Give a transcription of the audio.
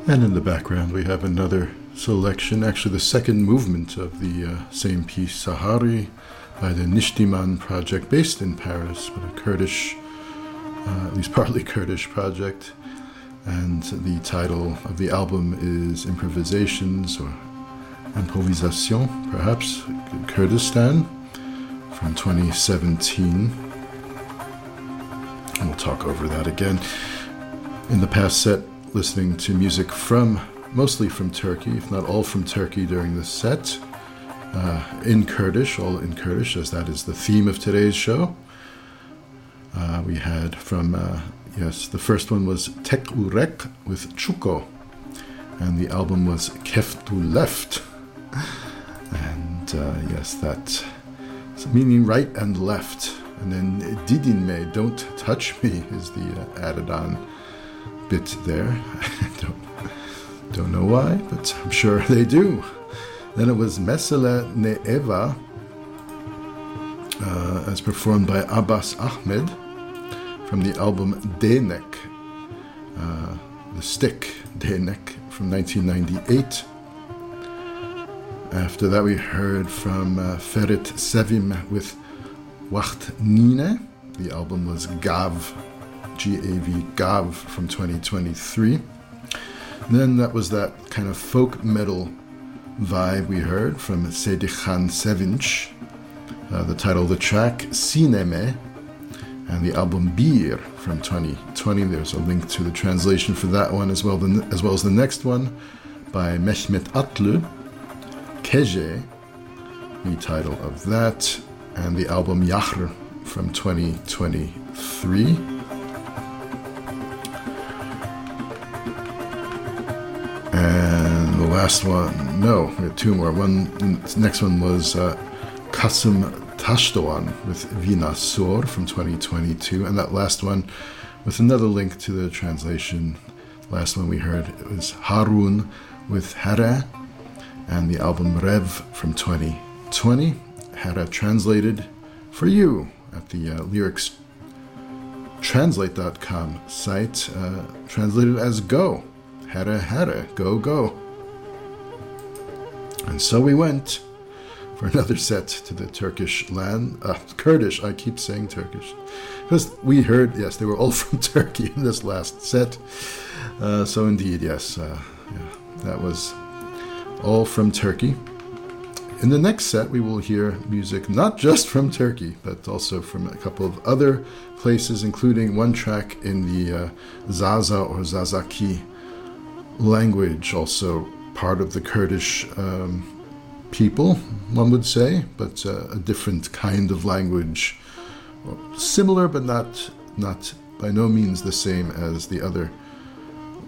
And in the background we have another selection, actually the second movement of the same piece, Sahari, by the Nishtiman project, based in Paris, but a Kurdish, at least partly Kurdish project. And the title of the album is Improvisations, or Improvisation, perhaps, Kurdistan, from 2017. And we'll talk over that again. In the past set, listening to music mostly from Turkey, if not all from Turkey during the set, in Kurdish, all in Kurdish, as that is the theme of today's show. We had from, the first one was Tek Urek with Chuko, and the album was Keftu Left. And that meaning right and left. And then Didinme, Don't Touch Me, is the added on bit there. Don't know why, but I'm sure they do. Then it was Mesele Ne'eva, as performed by Abbas Ahmed, from the album Denek, The Stick, Denek, from 1998. After that we heard from Ferit Sevim with Wacht Nine. The album was Gav, G-A-V, Gav, from 2023. And then that was that kind of folk metal vibe we heard from Sedikhan Sevinch. The title of the track, Sineme, and the album Bir from 2020. There's a link to the translation for that one as well as the next one by Mehmet Atlu, Keje, the title of that, and the album Yahr from 2023. And the last one, we had two more. Next one was Kasım Tashdoğan with Vina Sor from 2022, and that last one with another link to the translation. Last one we heard was Harun with Hera, and the album Rev from 2020. Hera translated for you at the lyricstranslate.com site, translated as Go. Hera, Hera, go, go. And so we went for another set to the Turkish land, Kurdish, I keep saying Turkish, because we heard, yes, they were all from Turkey in this last set. So indeed, yes, that was all from Turkey. In the next set, we will hear music not just from Turkey, but also from a couple of other places, including one track in the Zaza or Zazaki language, also part of the Kurdish people, one would say, but a different kind of language, similar but not by no means the same as the other